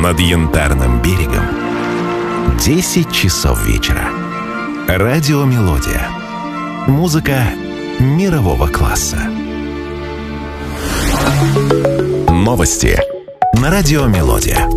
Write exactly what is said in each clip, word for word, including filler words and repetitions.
над Янтарным берегом десять часов вечера. Радио «Мелодия». Музыка мирового класса. Новости на радио «Мелодия».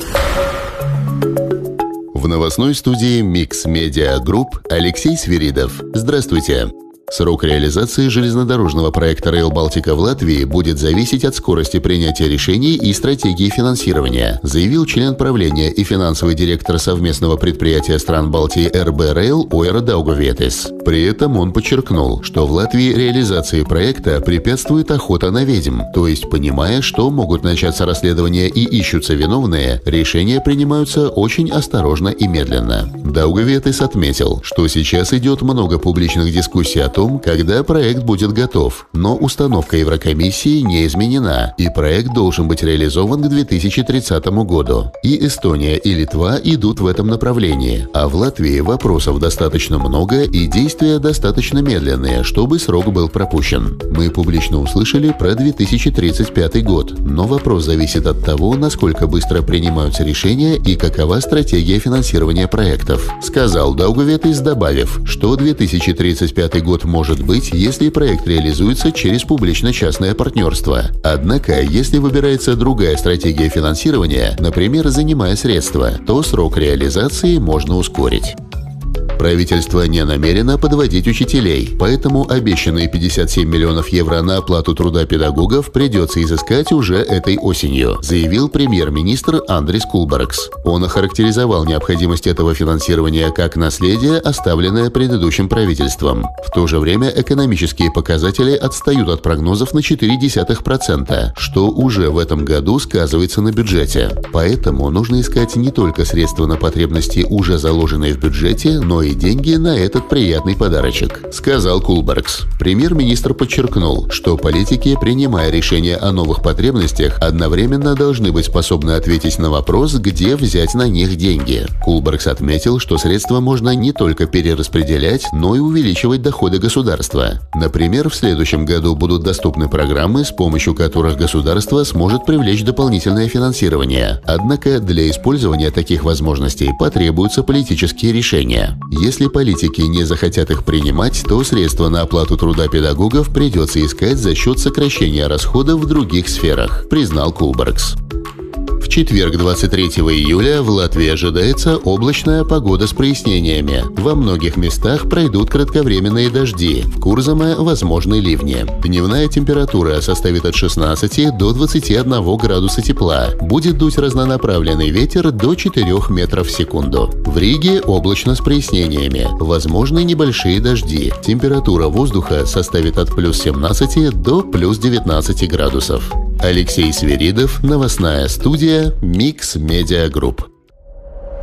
В новостной студии Mix Media Group Алексей Свиридов. Здравствуйте. Срок реализации железнодорожного проекта Rail Baltica в Латвии будет зависеть от скорости принятия решений и стратегии финансирования, заявил член правления и финансовый директор совместного предприятия стран Балтии эр бэ Rail Ойра Даугавиетис. При этом он подчеркнул, что в Латвии реализации проекта препятствует охота на ведьм, то есть, понимая, что могут начаться расследования и ищутся виновные, решения принимаются очень осторожно и медленно. Даугавиетис отметил, что сейчас идет много публичных дискуссий о том, когда проект будет готов, но установка Еврокомиссии не изменена, и проект должен быть реализован к две тысячи тридцатому году. И Эстония, и Литва идут в этом направлении, а в Латвии вопросов достаточно много и действия достаточно медленные, чтобы срок был пропущен. Мы публично услышали про две тысячи тридцать пятый год, но вопрос зависит от того, насколько быстро принимаются решения и какова стратегия финансирования проектов, сказал Даугавиетис, добавив, что две тысячи тридцать пятый год может быть, если проект реализуется через публично-частное партнерство. Однако, если выбирается другая стратегия финансирования, например, занимая средства, то срок реализации можно ускорить. Правительство не намерено подводить учителей, поэтому обещанные пятьдесят семь миллионов евро на оплату труда педагогов придется изыскать уже этой осенью, заявил премьер-министр Андрис Кулбергс. Он охарактеризовал необходимость этого финансирования как наследие, оставленное предыдущим правительством. В то же время экономические показатели отстают от прогнозов на четыре десятых процента, что уже в этом году сказывается на бюджете. Поэтому нужно искать не только средства на потребности, уже заложенные в бюджете, но и деньги на этот приятный подарочек, сказал Кулбергс. Премьер-министр подчеркнул, что политики, принимая решения о новых потребностях, одновременно должны быть способны ответить на вопрос, где взять на них деньги. Кулбергс отметил, что средства можно не только перераспределять, но и увеличивать доходы государства. Например, в следующем году будут доступны программы, с помощью которых государство сможет привлечь дополнительное финансирование. Однако для использования таких возможностей потребуются политические решения. Если политики не захотят их принимать, то средства на оплату труда педагогов придется искать за счет сокращения расходов в других сферах, признал Кулбергс. В четверг, двадцать третьего июля, в Латвии ожидается облачная погода с прояснениями. Во многих местах пройдут кратковременные дожди, в Курзаме возможны ливни. Дневная температура составит от шестнадцати до двадцати одного градуса тепла. Будет дуть разнонаправленный ветер до четырёх метров в секунду. В Риге облачно с прояснениями. Возможны небольшие дожди. Температура воздуха составит от плюс семнадцати до плюс девятнадцати градусов. Алексей Свиридов, новостная студия Mix Media Group.